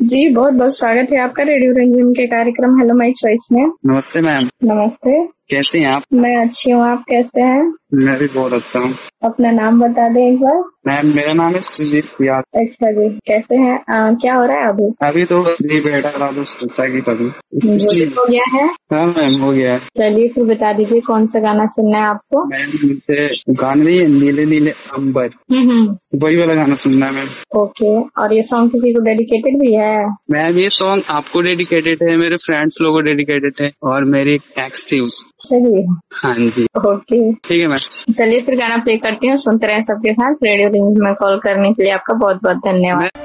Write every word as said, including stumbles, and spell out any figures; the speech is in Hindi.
जी, बहुत बहुत स्वागत है आपका रेडियो रंगीन के कार्यक्रम हेलो माय चॉइस में। नमस्ते मैम। नमस्ते। कैसी हैं आप? मैं अच्छी हूँ, आप कैसे हैं? मैं भी बहुत अच्छा हूँ। अपना नाम बता दें एक बार। मैम मेरा नाम है सुजीत याद। अच्छा जी, कैसे हैं? आ, क्या हो रहा है अभी? अभी तो नहीं बैठा रहा तो सोचा की तभी भोजन हो गया है? हाँ मैम हो गया है। चलिए फिर बता दीजिए कौन सा गाना सुनना है आपको? मैम मुझे गाना नहीं है नीले नीले अंबर, हम्म हम्म वही वाला गाना सुनना है मैम। ओके, और ये सॉन्ग किसी को डेडिकेटेड भी है? मैम ये सॉन्ग आपको डेडिकेटेड है, मेरे फ्रेंड्स लोगों को डेडिकेटेड है और मेरी एक्स थी उस। चलिए हाँ जी ओके, ठीक है मैम। चलिए फिर गाना प्ले करती हूँ, सुनते रहें सबके साथ। रेडियो रिंग में कॉल करने के लिए आपका बहुत बहुत धन्यवाद।